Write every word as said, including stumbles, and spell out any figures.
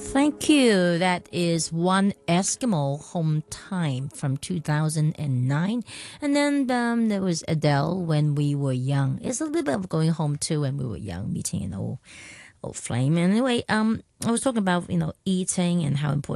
Thank you. That is One Eskimo Home Time from two thousand nine. And then um, there was Adele When We Were Young. It's a little bit of going home too when we were young, meeting an old, old flame. Anyway, um, I was talking about, you know, eating and how important